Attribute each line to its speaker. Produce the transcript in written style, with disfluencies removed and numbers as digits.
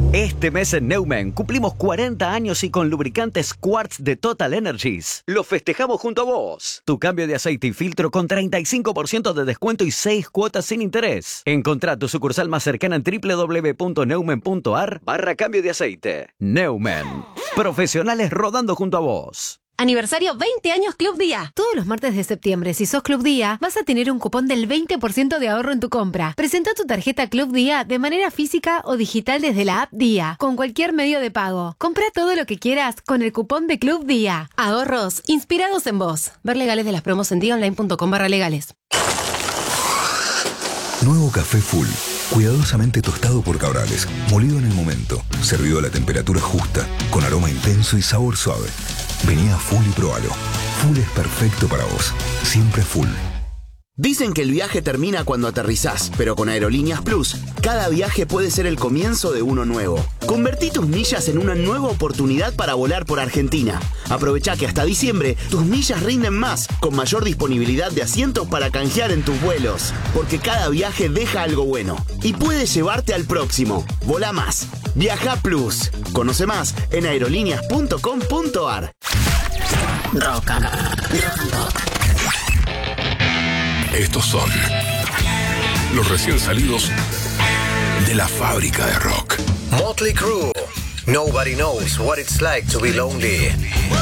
Speaker 1: Este mes en Neumann cumplimos 40 años y con lubricantes Quartz de Total Energies lo festejamos junto a vos. Tu cambio de aceite y filtro con 35% de descuento y 6 cuotas sin interés. Encontrá tu sucursal más cercana en www.neumann.ar/cambio de aceite. Neumann. Profesionales rodando junto a vos.
Speaker 2: Aniversario 20 años Club Día. Todos los martes de septiembre, si sos Club Día, vas a tener un cupón del 20% de ahorro en tu compra. Presenta tu tarjeta Club Día de manera física o digital desde la app Día, con cualquier medio de pago. Compra todo lo que quieras con el cupón de Club Día. Ahorros inspirados en vos. Ver legales de las promos en diaonline.com/legales.
Speaker 3: Nuevo café Full. Cuidadosamente tostado por Cabrales, molido en el momento, servido a la temperatura justa, con aroma intenso y sabor suave. Vení a Full y probalo. Full es perfecto para vos. Siempre Full.
Speaker 4: Dicen que el viaje termina cuando aterrizás, pero con Aerolíneas Plus, cada viaje puede ser el comienzo de uno nuevo. Convertí tus millas en una nueva oportunidad para volar por Argentina. Aprovecha que hasta diciembre tus millas rinden más, con mayor disponibilidad de asientos para canjear en tus vuelos. Porque cada viaje deja algo bueno y puede llevarte al próximo. Volá más. Viaja Plus. Conoce más en aerolíneas.com.ar.
Speaker 5: Rock and Pop.
Speaker 3: Estos son los recién salidos de la fábrica de rock.
Speaker 6: Motley Crue. Nobody knows what it's like to be lonely.